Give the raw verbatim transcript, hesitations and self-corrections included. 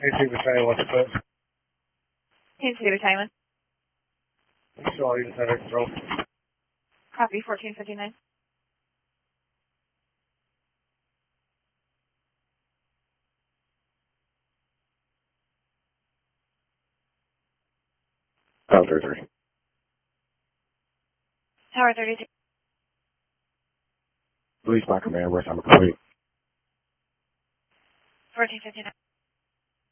Hey, Battalion, what's the code? Kansas City Battalion. So all units under control. Copy, fourteen fifty-nine. Tower thirty-three. Tower thirty-three. Police by command, rest time complete. fourteen fifty-nine.